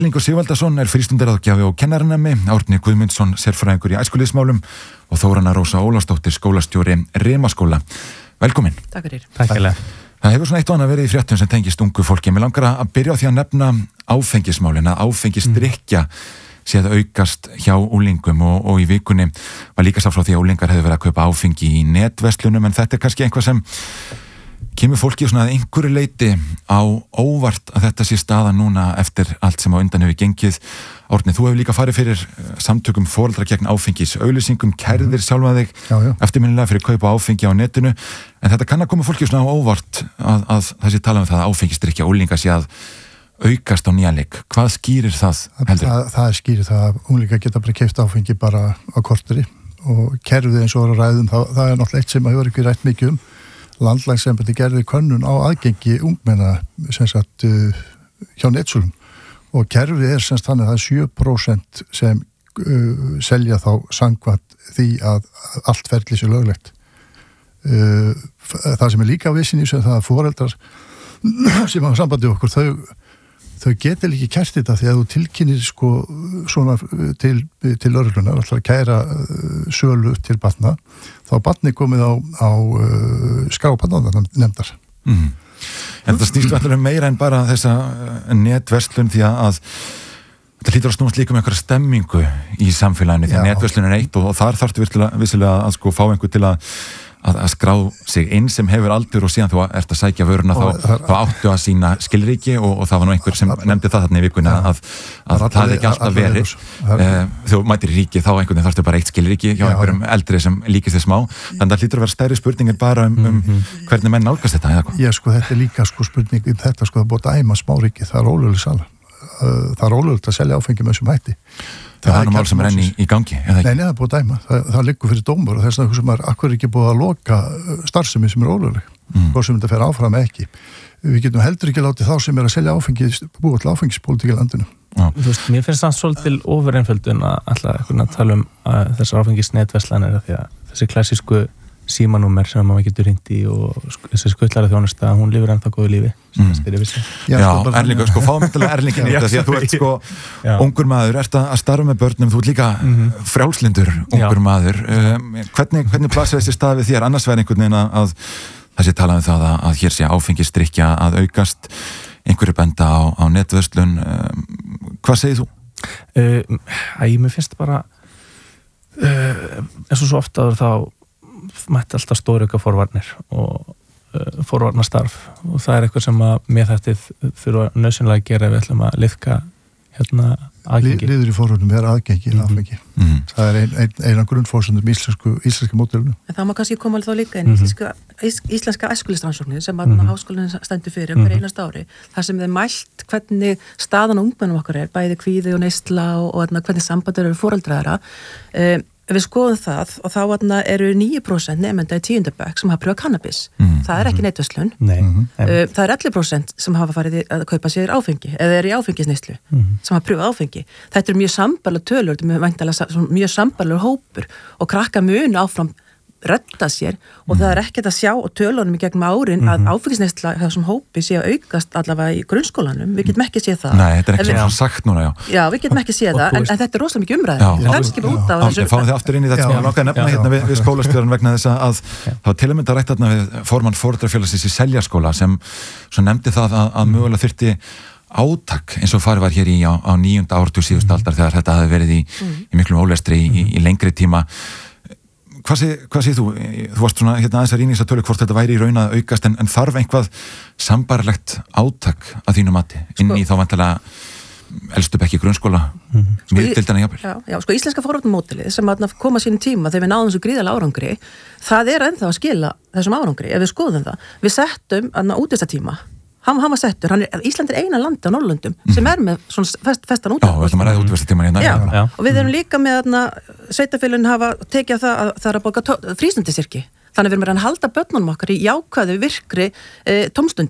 Erlingur Sigvaldason frístundaráðgjafi og kennaranemi, Árni Guðmundsson sérfræðingur í æskulýðsmálum og Þórana Rósa Ólafsdóttir skólastjóri Rimaskóla. Velkomin. Takk fyrir. Takk fyrir. Það hefur svona eitt og annað verið í fréttum sem tengist ungu fólki. Mér langar að byrja á því að nefna áfengismálin, að áfengisdrykkja sé að aukast hjá úlingum og í vikunni var líka sá frá því að úlingar hefur verið að kaupa áfengi í netverslunum, en þetta kannski eitthvað sem kemur fólki svona að einhverju leyti á óvart að þetta sé staða núna eftir allt sem á undan hefur gengið. Árni, þú hefur líka farið fyrir samtökum foreldra gegn áfengis auglýsingum, kærðir sjálfa þig eftirminnilega fyrir kaupa áfengi á netinu, en þetta kann að koma fólki svona á óvart að það sé tala um það að áfengisdrykkja úlinga sé að aukast á nýjanleik. Hvað skýrir það heldur? Það skýrir það að úlinga geta bara keypt áfengi bara á korteri og kerfið eins og ræðum, það er náttúrulega eitt sem hefur ekki rætt mikið Landlæknisembættið gerði könnun á aðgengi ungmenna sem sagt hjá netsölum og kerfið sem sagt þannig að það er 7% sem selja þá samkvæmt því að allt ferli sé löglegt. Það sem er líka vissin í þessu er það að foreldrar sem hafa sambandi okkur, þau geta ekki kært þetta því að þú tilkynir sko svona til lögreglunar, alltaf að kæra sölu til barna, þá barni komið á skrá barnaverndarnefndar. En það snýst alltaf meira en bara þessa netverslun, því að þetta hlýtur að snúast líka með einhverja stemmingu í samfélaginu, því að netverslun er eitt og þar þarftu vissilega að sko fá einhver til að skrá sig inn sem hefur aldur og síðan þú ert að sækja vöruna þá áttu að sína skilríki og það var nú einhver sem nefndi það þarna í vikunni að það er ekki alltaf verið. Þú mætir í ríki þá einhvern veginn þarftu bara eitt skilríki hjá einhverjum eldri sem líkist þér smá, þannig að það hlýtur að vera stærri spurningin bara um hvernig menn nálgast þetta eða hvað? Já, sko, þetta er líka sko spurning um þetta, sko, það er búið að dæma smáríki, það er ólögleg sala. Það er ólöglegt að selja áfengi með þessum hætti. Það er nú mál sem er enn í gangi, eða ekki? Nei, það er búið að dæma. Það liggur fyrir dómur og þess að sem akkur ekki búið að loka starfsemi sem er ólögleg. Hvað sem þetta fer áfram ekki. Við getum heldur ekki látið þá sem er að selja áfengi, búið til áfengispólitík í landinu. Þú veist, mér finnst það svolítil ofureinföldun að alltaf tala um þessar áfengisnetverslanir af því að þessi klassísku símanúmer sem maður getur hringt í og þessi skutlara þjónusta, hún lifir ennþá góðu lífi Já, Erlingur, sko, fáum þetta Erlingin í þetta, því að þú ert sko ungur maður, ert að starfa með börnum, þú ert líka frjálslyndur ungur maður. Hvernig plasir þessi stað við þér? Annars verður einhvern veginn að þessi tala um það að hér sé áfengisdrykkja að aukast, einhverju benda á netverslun. Hvað segir þú? Mér finnst bara eins og svo ofta þá mætti alltaf stórauka forvarnir og forvarnastarf og það er eitthvað sem að mér þetta þurfa nauðsynlega að gera ef við ætlum að liðka aðgengi. Liður í forvarnum er aðgengi áfengi. Það er eina grunnforsendum íslenska módelinu. En það má kannski koma þá líka inn íslenska æskulýðsrannsóknir sem að háskólinn stendur fyrir hver einasta ári. Það sem þeir mælt hvernig staðan á ungmennum okkar er, bæði kvíði og neysla og hvernig sambandur eru foreldra þeirra. Við skoðum það og þá eru 9% nemenda í 10. bekk sem hafa pröfað kannabis. Það er ekki netverslun. Það er 11% sem hafa farið að kaupa sér áfengi eða eru í áfengisneyslu sem hafa pröfað áfengi. Þetta er mjög sambarlega tölur, mjög sambarlegur hópur og krakka munu áfram redda sér og það er ekkert að sjá og tölunum í gegnum árin að áfengisneysla þessum hópi sé að aukast allavega í grunnskólanum. Við getum ekki séð það. Nei, þetta er ekki svona sagt núna, Já, við getum ekki séð það, en þetta er rosalega mikið umræði. Kannski út á þessu. Fáum þið aftur inn í þetta sem ég langaði að nefna hérna við skólastjóran vegna þess að þá til að mynda rætt þarna við formann foreldrafélagsins í Seljaskóla sem nefndi það að mögulega þyrfti átak eins og farið var hér á 9. áratug síðustu aldar þegar þetta hafi verið í miklum ólestri í lengri tíma. Hvað segir þú? Þú varst svona hérna aðeins að rýna í þessa tölu hvort þetta væri í raun að aukast en þarf einhvað sambarlegt átak að þínu mati inn í þá vantilega elstu bekki grunnskóla miðdildana jafnvel? Já, sko íslenska forvarnamódelið sem að koma sínum tíma þegar við náðum þessu gríðarlega árangri, það er ennþá að skila þessum árangri ef við skoðum það. Við settum útivistartíma. Hann var settur, Ísland er eina landi á Norrlöndum sem er með svona festan útivistartíma. Já, við ætlum að ræða útivistartíman hérna. Já, og við erum líka með sveitarfélögin hafa tekið það að það er að bóka frístundisyrki. Þannig við erum að halda börnunum okkar í jákvæðu virkri tómstundum.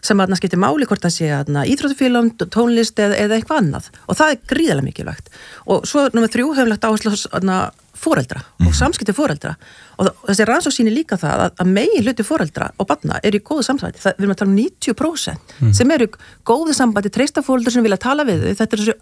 sem að skiptir máli hvort það sé íþróttufélögum, tónlist eða eitthvað annað og það gríðarlega mikilvægt og svo nummer 3 hefur lagt áherslu á foreldra og samskipti foreldra og þessi rannsókn sýnir líka það að megin hluti foreldra og barna eru í góðu samsæti, við erum að tala 90% sem eru góðu sambandi, treysta foreldra sem vilja tala við þau, þetta er þessu